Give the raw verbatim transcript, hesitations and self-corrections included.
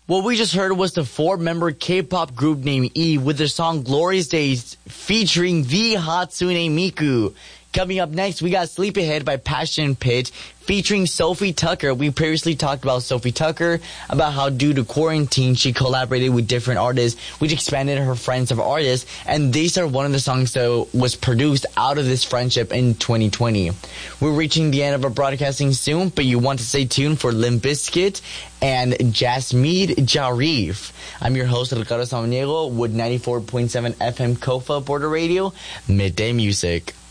What we just heard was the four-member K-pop group named E with their song Glorious Days featuring the Hatsune Miku. Coming up next, we got Sleep Ahead by Passion Pit featuring Sophie Tucker. We previously talked about Sophie Tucker, about how due to quarantine, she collaborated with different artists, which expanded her friends of artists, and these are one of the songs that was produced out of this friendship in twenty twenty. We're reaching the end of our broadcasting soon, but you want to stay tuned for Limp Bizkit and Jasmine Jarif. I'm your host, Ricardo Samaniego, with ninety-four point seven F M Kofa Border Radio, Midday Music.